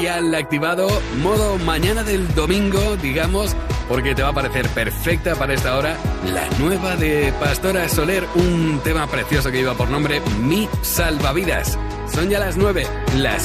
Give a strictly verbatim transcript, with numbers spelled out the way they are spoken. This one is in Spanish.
dial activado, modo mañana del domingo, digamos, porque te va a parecer perfecta para esta hora la nueva de Pastora Soler, un tema precioso que lleva por nombre Mi Salvavidas. Son ya las nueve, las